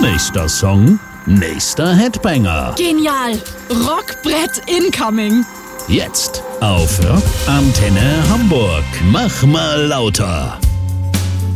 Nächster Song, nächster Headbanger. Genial. Rockbrett incoming. Jetzt auf Rock Antenne Hamburg. Mach mal lauter.